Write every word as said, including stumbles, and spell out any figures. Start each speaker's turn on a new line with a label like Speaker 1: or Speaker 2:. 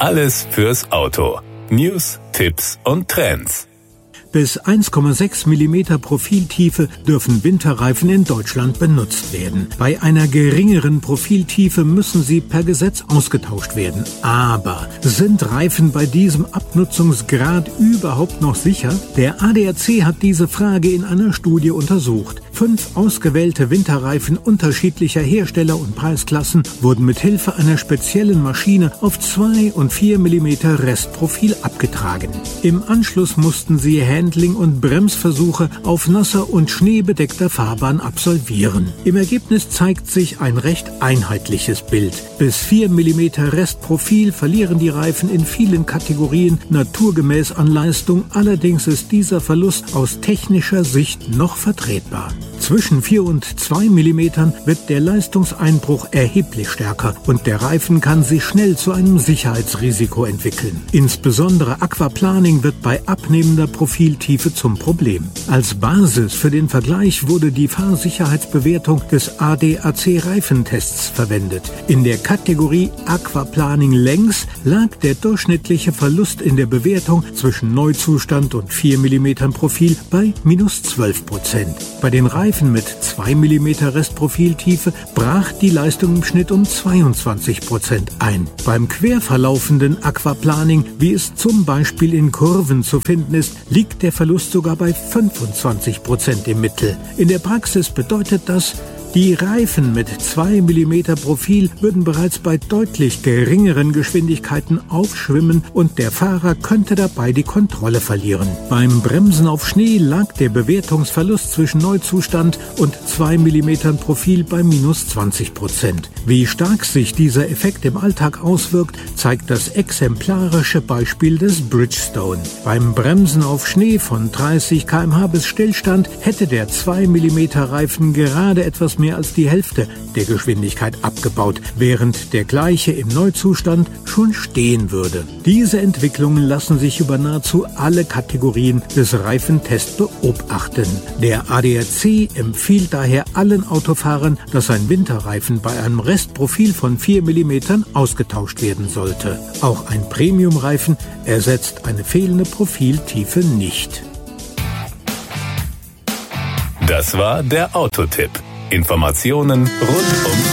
Speaker 1: Alles fürs Auto. News, Tipps und Trends.
Speaker 2: Bis eins Komma sechs Millimeter Profiltiefe dürfen Winterreifen in Deutschland benutzt werden. Bei einer geringeren Profiltiefe müssen sie per Gesetz ausgetauscht werden. Aber sind Reifen bei diesem Abnutzungsgrad überhaupt noch sicher? Der A D A C hat diese Frage in einer Studie untersucht. Fünf ausgewählte Winterreifen unterschiedlicher Hersteller und Preisklassen wurden mit Hilfe einer speziellen Maschine auf zwei und vier Millimeter Restprofil abgetragen. Im Anschluss mussten sie Handling- und Bremsversuche auf nasser und schneebedeckter Fahrbahn absolvieren. Im Ergebnis zeigt sich ein recht einheitliches Bild. Bis vier Millimeter Restprofil verlieren die Reifen in vielen Kategorien naturgemäß an Leistung, allerdings ist dieser Verlust aus technischer Sicht noch vertretbar. Zwischen vier und zwei Millimetern wird der Leistungseinbruch erheblich stärker und der Reifen kann sich schnell zu einem Sicherheitsrisiko entwickeln. Insbesondere Aquaplaning wird bei abnehmender Profiltiefe zum Problem. Als Basis für den Vergleich wurde die Fahrsicherheitsbewertung des A D A C-Reifentests verwendet. In der Kategorie Aquaplaning längs lag der durchschnittliche Verlust in der Bewertung zwischen Neuzustand und vier Millimeter Profil bei minus zwölf Prozent. Bei den Reifen mit zwei Millimeter Restprofiltiefe brach die Leistung im Schnitt um zweiundzwanzig Prozent ein. Beim quer verlaufenden Aquaplaning, wie es zum Beispiel in Kurven zu finden ist, liegt der Verlust sogar bei fünfundzwanzig Prozent im Mittel. In der Praxis bedeutet das, die Reifen mit zwei Millimeter Profil würden bereits bei deutlich geringeren Geschwindigkeiten aufschwimmen und der Fahrer könnte dabei die Kontrolle verlieren. Beim Bremsen auf Schnee lag der Bewertungsverlust zwischen Neuzustand und zwei Millimeter Profil bei minus zwanzig Prozent. Wie stark sich dieser Effekt im Alltag auswirkt, zeigt das exemplarische Beispiel des Bridgestone. Beim Bremsen auf Schnee von dreißig Kilometer pro Stunde bis Stillstand hätte der zwei Millimeter Reifen gerade etwas mehr mehr als die Hälfte der Geschwindigkeit abgebaut, während der gleiche im Neuzustand schon stehen würde. Diese Entwicklungen lassen sich über nahezu alle Kategorien des Reifentests beobachten. Der A D A C empfiehlt daher allen Autofahrern, dass ein Winterreifen bei einem Restprofil von vier Millimeter ausgetauscht werden sollte. Auch ein Premiumreifen ersetzt eine fehlende Profiltiefe nicht.
Speaker 1: Das war der Autotipp. Informationen rund um